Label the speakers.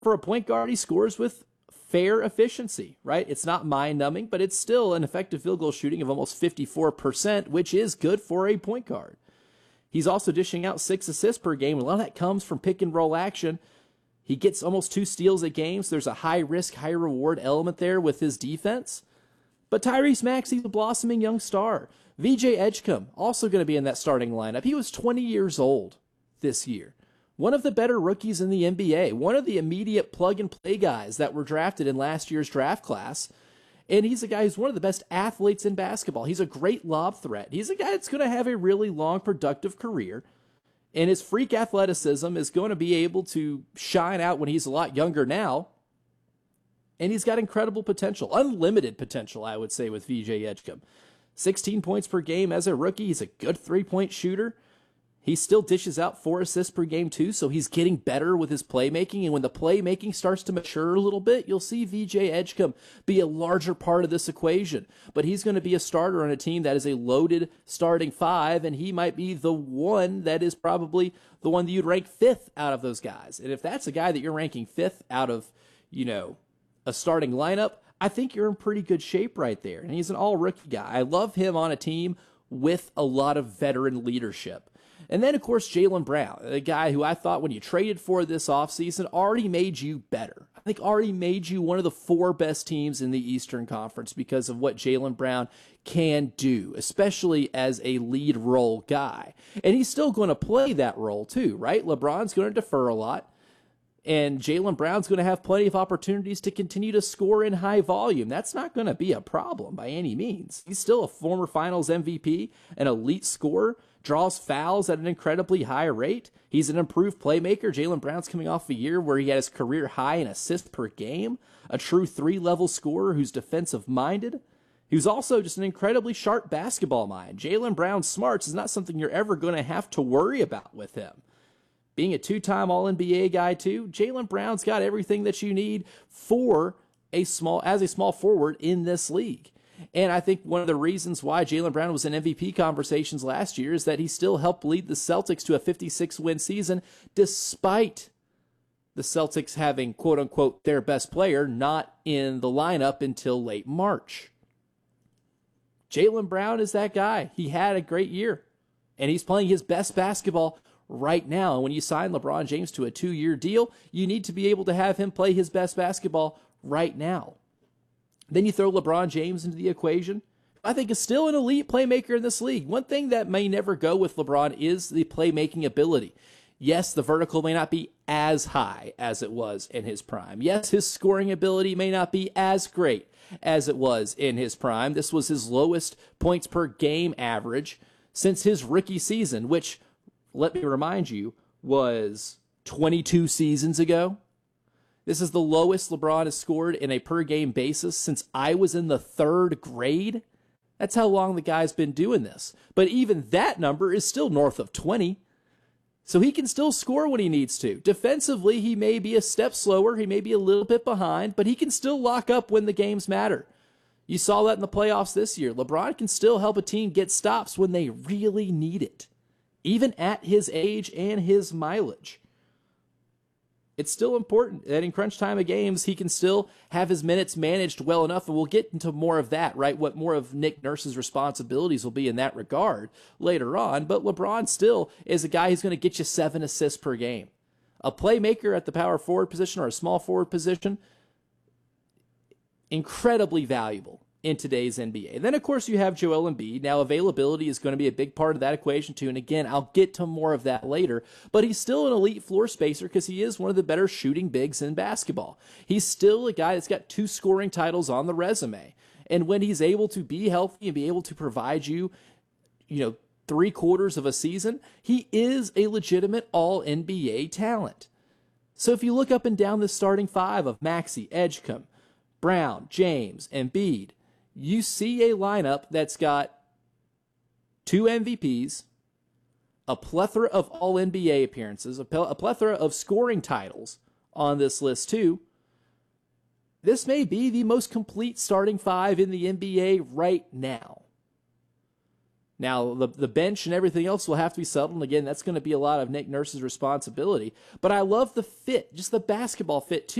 Speaker 1: For a point guard, he scores with fair efficiency, right? It's not mind-numbing, but it's still an effective field goal shooting of almost 54%, which is good for a point guard. He's also dishing out 6 assists per game. A lot of that comes from pick and roll action. He gets almost 2 steals a game, so there's a high-risk, high-reward element there with his defense. But Tyrese Maxey's a blossoming young star. VJ Edgecombe, also going to be in that starting lineup. He was 20 years old this year. One of the better rookies in the NBA. One of the immediate plug-and-play guys that were drafted in last year's draft class. And he's a guy who's one of the best athletes in basketball. He's a great lob threat. He's a guy that's going to have a really long, productive career. And his freak athleticism is going to be able to shine out when he's a lot younger now. And he's got incredible potential, unlimited potential, I would say, with VJ Edgecombe. 16 points per game as a rookie. He's a good three-point shooter. He still dishes out 4 assists per game, too, so he's getting better with his playmaking. And when the playmaking starts to mature a little bit, you'll see VJ Edgecombe be a larger part of this equation. But he's going to be a starter on a team that is a loaded starting 5, and he might be the one that is probably the one that you'd rank 5th out of those guys. And if that's a guy that you're ranking 5th out of, a starting lineup, I think you're in pretty good shape right there. And he's an all-rookie guy. I love him on a team with a lot of veteran leadership. And then, of course, Jaylen Brown, a guy who I thought when you traded for this offseason already made you better. I think already made you one of the 4 best teams in the Eastern Conference because of what Jaylen Brown can do, especially as a lead role guy. And he's still going to play that role too, right? LeBron's going to defer a lot. And Jaylen Brown's going to have plenty of opportunities to continue to score in high volume. That's not going to be a problem by any means. He's still a former Finals MVP, an elite scorer, draws fouls at an incredibly high rate. He's an improved playmaker. Jaylen Brown's coming off a year where he had his career high in assists per game, a true 3-level scorer who's defensive-minded. He was also just an incredibly sharp basketball mind. Jaylen Brown's smarts is not something you're ever going to have to worry about with him. Being a 2-time All-NBA guy, too, Jaylen Brown's got everything that you need for a small forward in this league. And I think one of the reasons why Jaylen Brown was in MVP conversations last year is that he still helped lead the Celtics to a 56-win season, despite the Celtics having, quote-unquote, their best player not in the lineup until late March. Jaylen Brown is that guy. He had a great year, and he's playing his best basketball right now. And when you sign LeBron James to a 2-year deal, you need to be able to have him play his best basketball right now. Then you throw LeBron James into the equation. I think is still an elite playmaker in this league. One thing that may never go with LeBron is the playmaking ability. Yes, the vertical may not be as high as it was in his prime. Yes, his scoring ability may not be as great as it was in his prime. This was his lowest points per game average since his rookie season, which, let me remind you, was 22 seasons ago. This is the lowest LeBron has scored in a per-game basis since I was in the 3rd grade. That's how long the guy's been doing this. But even that number is still north of 20. So he can still score when he needs to. Defensively, he may be a step slower. He may be a little bit behind, but he can still lock up when the games matter. You saw that in the playoffs this year. LeBron can still help a team get stops when they really need it, even at his age and his mileage. It's still important that in crunch time of games, he can still have his minutes managed well enough, and we'll get into more of that, right? What more of Nick Nurse's responsibilities will be in that regard later on, but LeBron still is a guy who's going to get you 7 assists per game. A playmaker at the power forward position or a small forward position, incredibly valuable in today's NBA. And then, of course, you have Joel Embiid. Now, availability is going to be a big part of that equation, too. And again, I'll get to more of that later. But he's still an elite floor spacer because he is one of the better shooting bigs in basketball. He's still a guy that's got 2 scoring titles on the resume. And when he's able to be healthy and be able to provide you, 3/4 of a season, he is a legitimate all-NBA talent. So if you look up and down the starting 5 of Maxey, Edgecombe, Brown, James, Embiid, you see a lineup that's got 2 MVPs, a plethora of All-NBA appearances, a plethora of scoring titles on this list too. This may be the most complete starting 5 in the NBA right now. Now, the bench and everything else will have to be settled. And again, that's going to be a lot of Nick Nurse's responsibility. But I love the fit, just the basketball fit, too.